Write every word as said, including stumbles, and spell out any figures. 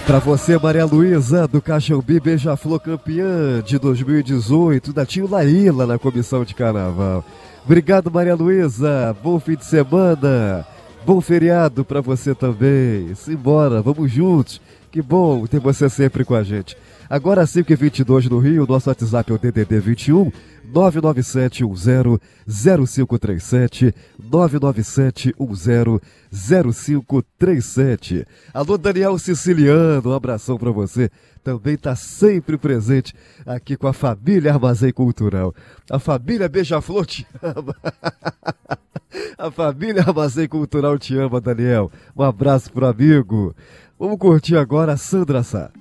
Pra você, Maria Luísa, do Caxambi Beija-Flor, campeã de dois mil e dezoito, da Tio Laíla na comissão de carnaval. Obrigado, Maria Luísa. Bom fim de semana. Bom feriado pra você também. Simbora, vamos juntos. Que bom ter você sempre com a gente. Agora cinco e vinte e dois no Rio, nosso WhatsApp é o D D D vinte e um, nove nove sete um zero zero cinco três sete, nove nove sete um zero zero cinco três sete. Alô, Daniel Siciliano, um abração pra você. Também tá sempre presente aqui com a família Armazém Cultural. A família Beija-Flor te ama. A família Armazém Cultural te ama, Daniel. Um abraço pro amigo. Vamos curtir agora a Sandra Sá.